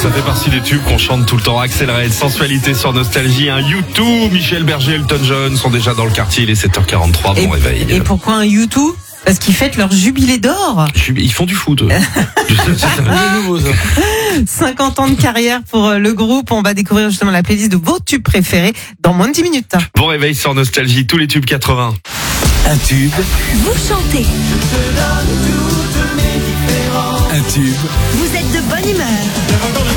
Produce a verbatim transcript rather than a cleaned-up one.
Ça fait partie des tubes qu'on chante tout le temps. Axel Red, sensualité sur Nostalgie, un U deux, Michel Berger, Elton John sont déjà dans le quartier, il est sept heures quarante-trois, bon et, réveil. Et pourquoi un U deux ? Parce qu'ils fêtent leur jubilé d'or. Ils font du foot. C'est nouveau, ça. cinquante ans de carrière pour le groupe. On va découvrir justement la playlist de vos tubes préférés dans moins de dix minutes. Bon réveil sur Nostalgie, tous les tubes quatre-vingts. Un tube, Vous chantez, un tube. vous êtes de bonne humeur.